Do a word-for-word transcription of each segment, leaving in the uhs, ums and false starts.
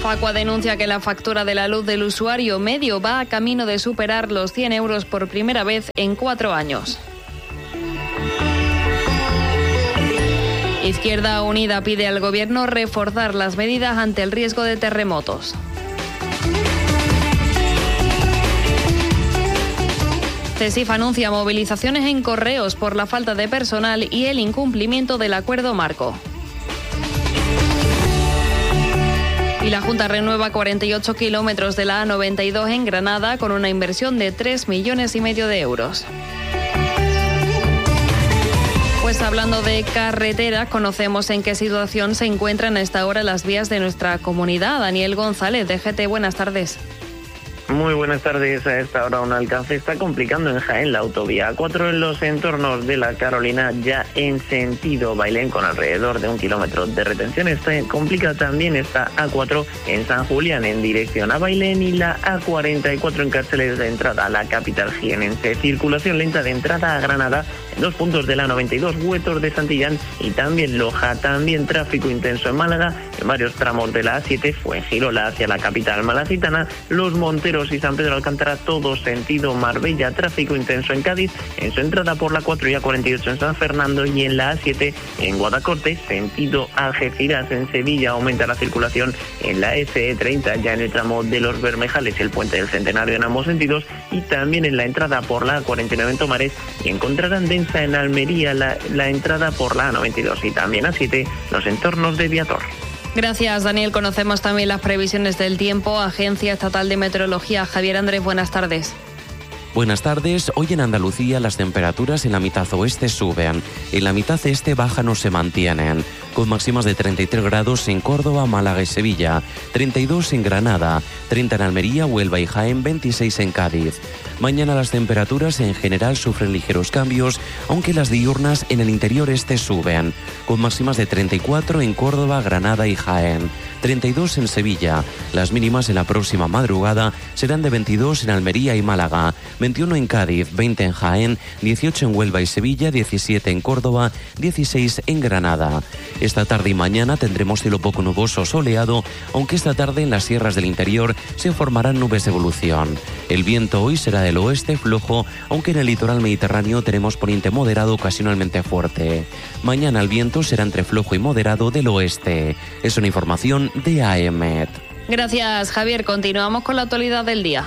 Facua denuncia que la factura de la luz del usuario medio va a camino de superar los cien euros por primera vez en cuatro años. Izquierda Unida pide al Gobierno reforzar las medidas ante el riesgo de terremotos. CESIF anuncia movilizaciones en Correos por la falta de personal y el incumplimiento del acuerdo marco. Y la Junta renueva cuarenta y ocho kilómetros de la A noventa y dos en Granada con una inversión de tres millones y medio de euros. Pues hablando de carreteras, conocemos en qué situación se encuentran a esta hora las vías de nuestra comunidad. Daniel González, de G T, buenas tardes. Muy buenas tardes. A esta hora un alcance está complicando en Jaén la autovía A cuatro en los entornos de la Carolina, ya en sentido Bailén, con alrededor de un kilómetro de retención. Está complica también esta A cuatro en San Julián en dirección a Bailén y la A cuarenta y cuatro en Cárceles de entrada a la capital jienense. Circulación lenta de entrada a Granada en dos puntos de la A noventa y dos, Huetos de Santillán y también Loja. También tráfico intenso en Málaga en varios tramos de la A siete, Fuengirola hacia la capital malacitana, Los Monteros y San Pedro Alcántara, todo sentido Marbella. Tráfico intenso en Cádiz en su entrada por la cuatro y A cuarenta y ocho en San Fernando, y en la A siete en Guadacorte sentido Algeciras. En Sevilla aumenta la circulación en la S E treinta ya en el tramo de Los Bermejales y el Puente del Centenario en ambos sentidos, y también en la entrada por la A cuarenta y nueve en Tomares, y encontrarán densa en Almería la, la entrada por la A noventa y dos y también A siete los entornos de Viator. Gracias, Daniel. Conocemos también las previsiones del tiempo. Agencia Estatal de Meteorología. Javier Andrés, buenas tardes. Buenas tardes. Hoy en Andalucía las temperaturas en la mitad oeste suben, en la mitad este bajan o se mantienen, con máximas de treinta y tres grados en Córdoba, Málaga y Sevilla, treinta y dos en Granada, treinta en Almería, Huelva y Jaén, veintiséis en Cádiz. Mañana las temperaturas en general sufren ligeros cambios, aunque las diurnas en el interior este suben, con máximas de treinta y cuatro en Córdoba, Granada y Jaén, treinta y dos en Sevilla. Las mínimas en la próxima madrugada serán de veintidós en Almería y Málaga, veintiuno en Cádiz, veinte en Jaén, dieciocho en Huelva y Sevilla, diecisiete en Córdoba, dieciséis en Granada. Esta tarde y mañana tendremos cielo poco nuboso soleado, aunque esta tarde en las sierras del interior se formarán nubes de evolución. El viento hoy será del oeste flojo, aunque en el litoral mediterráneo tenemos poniente moderado ocasionalmente fuerte. Mañana el viento será entre flojo y moderado del oeste. Es una información de A E M E T. Gracias, Javier. Continuamos con la actualidad del día.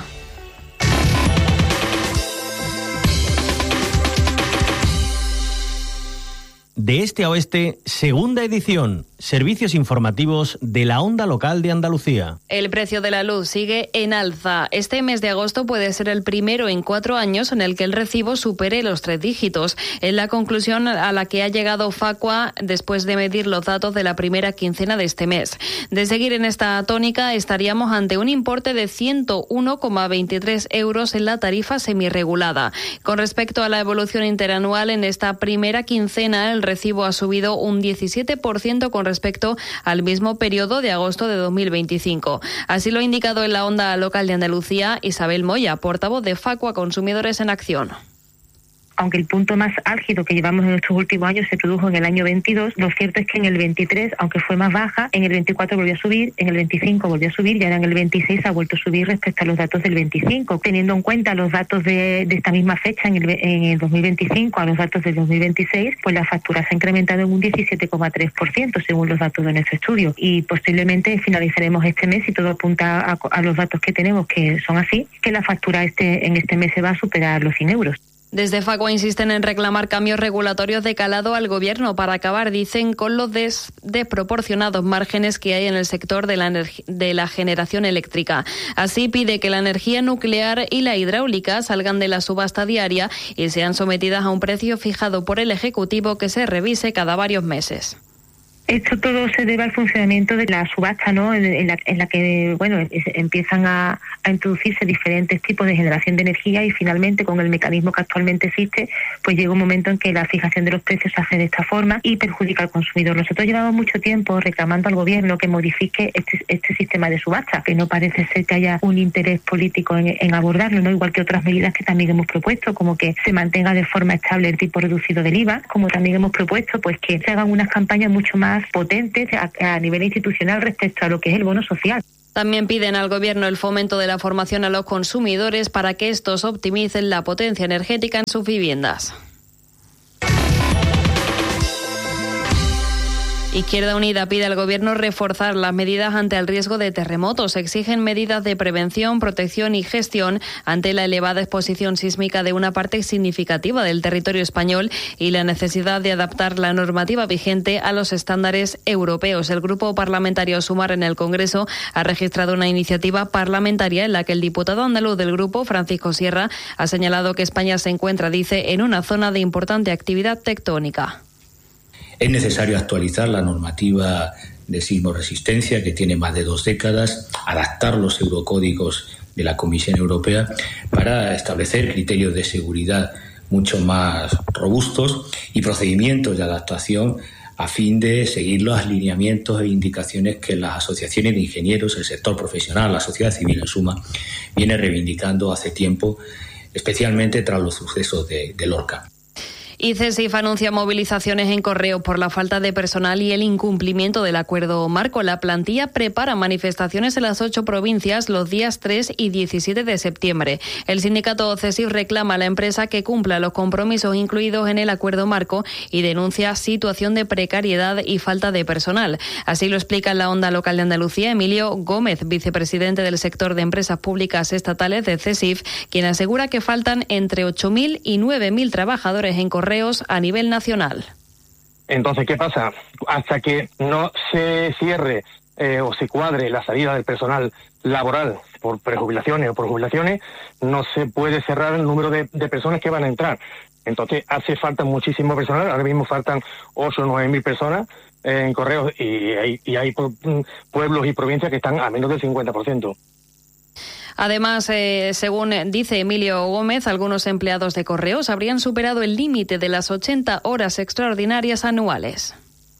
De este a oeste, segunda edición. Servicios informativos de la onda local de Andalucía. El precio de la luz sigue en alza. Este mes de agosto puede ser el primero en cuatro años en el que el recibo supere los tres dígitos. Es la conclusión a la que ha llegado Facua después de medir los datos de la primera quincena de este mes. De seguir en esta tónica, estaríamos ante un importe de ciento uno coma veintitrés euros en la tarifa semirregulada. Con respecto a la evolución interanual, en esta primera quincena el recibo ha subido un diecisiete por ciento con respecto al mismo periodo de agosto de dos mil veinticinco. Así lo ha indicado en la onda local de Andalucía Isabel Moya, portavoz de Facua Consumidores en Acción. Aunque el punto más álgido que llevamos en estos últimos años se produjo en el año veintidós, lo cierto es que en el veintitrés, aunque fue más baja, en el veinticuatro volvió a subir, en el veinticinco volvió a subir y ahora en el veintiséis ha vuelto a subir respecto a los datos del veinticinco. Teniendo en cuenta los datos de, de esta misma fecha, en el, en el dos mil veinticinco, a los datos del dos mil veintiséis, pues la factura se ha incrementado en un diecisiete coma tres por ciento según los datos de nuestro estudio. Y posiblemente finalizaremos este mes, y todo apunta a, a los datos que tenemos, que son así, que la factura este en este mes se va a superar los cien euros. Desde Facua insisten en reclamar cambios regulatorios de calado al Gobierno para acabar, dicen, con los des- desproporcionados márgenes que hay en el sector de la, energ- de la generación eléctrica. Así pide que la energía nuclear y la hidráulica salgan de la subasta diaria y sean sometidas a un precio fijado por el Ejecutivo que se revise cada varios meses. Esto todo se debe al funcionamiento de la subasta, ¿no? En, en, la, en la que, bueno, es, empiezan a, a introducirse diferentes tipos de generación de energía y finalmente con el mecanismo que actualmente existe, pues llega un momento en que la fijación de los precios se hace de esta forma y perjudica al consumidor. Nosotros llevamos mucho tiempo reclamando al Gobierno que modifique este, este sistema de subasta, que no parece ser que haya un interés político en, en abordarlo, ¿no? Igual que otras medidas que también hemos propuesto, como que se mantenga de forma estable el tipo reducido del I V A, como también hemos propuesto pues que se hagan unas campañas mucho más más potentes a, a nivel institucional respecto a lo que es el bono social. También piden al Gobierno el fomento de la formación a los consumidores para que estos optimicen la potencia energética en sus viviendas. Izquierda Unida pide al Gobierno reforzar las medidas ante el riesgo de terremotos. Exigen medidas de prevención, protección y gestión ante la elevada exposición sísmica de una parte significativa del territorio español y la necesidad de adaptar la normativa vigente a los estándares europeos. El Grupo Parlamentario Sumar en el Congreso ha registrado una iniciativa parlamentaria en la que el diputado andaluz del grupo, Francisco Sierra, ha señalado que España se encuentra, dice, en una zona de importante actividad tectónica. Es necesario actualizar la normativa de sismoresistencia, que tiene más de dos décadas, adaptar los eurocódigos de la Comisión Europea para establecer criterios de seguridad mucho más robustos y procedimientos de adaptación a fin de seguir los lineamientos e indicaciones que las asociaciones de ingenieros, el sector profesional, la sociedad civil en suma, viene reivindicando hace tiempo, especialmente tras los sucesos de, de Lorca. Y CESIF anuncia movilizaciones en Correos por la falta de personal y el incumplimiento del acuerdo marco. La plantilla prepara manifestaciones en las ocho provincias los días tres y diecisiete de septiembre. El sindicato CESIF reclama a la empresa que cumpla los compromisos incluidos en el acuerdo marco y denuncia situación de precariedad y falta de personal. Así lo explica en la Onda Local de Andalucía Emilio Gómez, vicepresidente del sector de empresas públicas estatales de CESIF, quien asegura que faltan entre ocho mil y nueve mil trabajadores en Correos a nivel nacional. Entonces, ¿qué pasa? Hasta que no se cierre eh, o se cuadre la salida del personal laboral por prejubilaciones o por jubilaciones, no se puede cerrar el número de, de personas que van a entrar. Entonces, hace falta muchísimo personal. Ahora mismo faltan ocho o nueve mil personas eh, en Correos y hay, y hay pueblos y provincias que están a menos del cincuenta por ciento. Además, eh, según dice Emilio Gómez, algunos empleados de Correos habrían superado el límite de las ochenta horas extraordinarias anuales.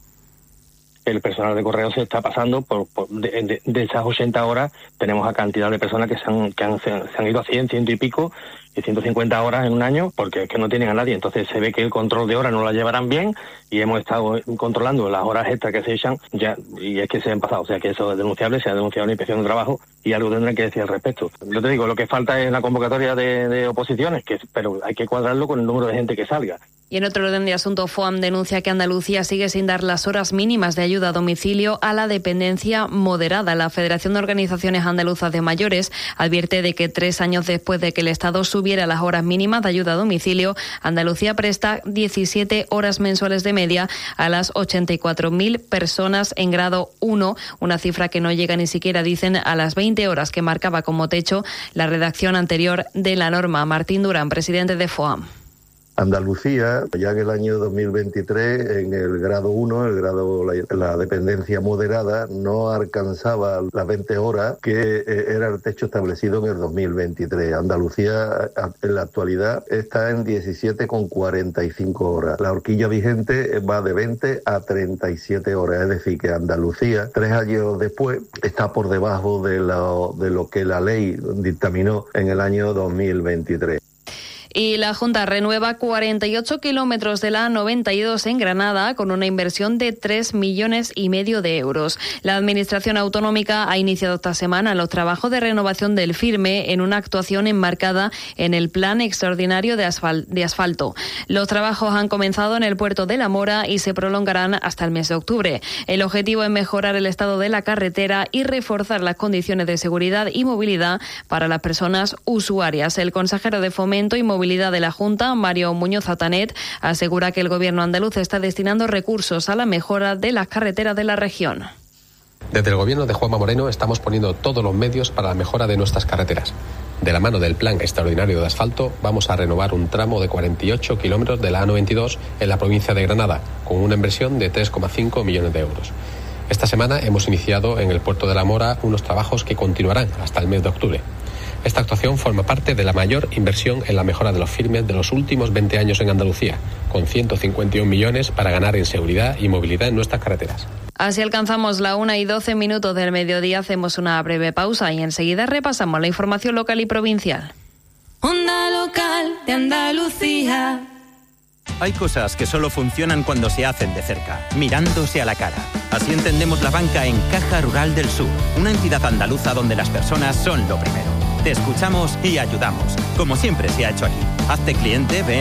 El personal de Correos se está pasando por, por de, de, de esas ochenta horas. Tenemos a cantidad de personas que se han, que han, se han ido a cien, ciento y pico y ciento cincuenta horas en un año porque es que no tienen a nadie. Entonces se ve que el control de horas no la llevarán bien y hemos estado controlando las horas extras que se echan ya y es que se han pasado. O sea que eso es denunciable, se ha denunciado una inspección de trabajo y algo tendrán que decir al respecto. Yo te digo, lo que falta es la convocatoria de, de oposiciones, que pero hay que cuadrarlo con el número de gente que salga. Y en otro orden de asunto, FOAM denuncia que Andalucía sigue sin dar las horas mínimas de ayuda a domicilio a la dependencia moderada. La Federación de Organizaciones Andaluzas de Mayores advierte de que tres años después de que el Estado subiera las horas mínimas de ayuda a domicilio, Andalucía presta diecisiete horas mensuales de media a las ochenta y cuatro mil personas en grado uno, una cifra que no llega ni siquiera, dicen, a las veinte horas que marcaba como techo la redacción anterior de la norma. Martín Durán, presidente de FOAM. Andalucía, ya en el año dos mil veintitrés, en el grado uno, el grado la, la dependencia moderada, no alcanzaba las veinte horas que eh, era el techo establecido en el dos mil veintitrés. Andalucía en la actualidad está en diecisiete coma cuarenta y cinco horas. La horquilla vigente va de veinte a treinta y siete horas, es decir, que Andalucía, tres años después, está por debajo de lo, de lo que la ley dictaminó en el año dos mil veintitrés. Y la Junta renueva cuarenta y ocho kilómetros de la A noventa y dos en Granada con una inversión de tres millones y medio de euros. La Administración Autonómica ha iniciado esta semana los trabajos de renovación del firme en una actuación enmarcada en el Plan Extraordinario de, asfal- de Asfalto. Los trabajos han comenzado en el puerto de La Mora y se prolongarán hasta el mes de octubre. El objetivo es mejorar el estado de la carretera y reforzar las condiciones de seguridad y movilidad para las personas usuarias. El consejero de Fomento y Movilidad de la Junta, Mario Muñoz Atanet, asegura que el Gobierno andaluz está destinando recursos a la mejora de las carreteras de la región. Desde el Gobierno de Juanma Moreno estamos poniendo todos los medios para la mejora de nuestras carreteras. De la mano del Plan Extraordinario de Asfalto, vamos a renovar un tramo de cuarenta y ocho kilómetros de la A noventa y dos en la provincia de Granada, con una inversión de tres coma cinco millones de euros. Esta semana hemos iniciado en el puerto de La Mora unos trabajos que continuarán hasta el mes de octubre. Esta actuación forma parte de la mayor inversión en la mejora de los firmes de los últimos veinte años en Andalucía, con ciento cincuenta y un millones para ganar en seguridad y movilidad en nuestras carreteras. Así alcanzamos la una y doce minutos del mediodía, hacemos una breve pausa y enseguida repasamos la información local y provincial. Onda Local de Andalucía. Hay cosas que solo funcionan cuando se hacen de cerca, mirándose a la cara. Así entendemos la banca en Caja Rural del Sur, una entidad andaluza donde las personas son lo primero. Te escuchamos y ayudamos, como siempre se ha hecho aquí. Hazte cliente, ven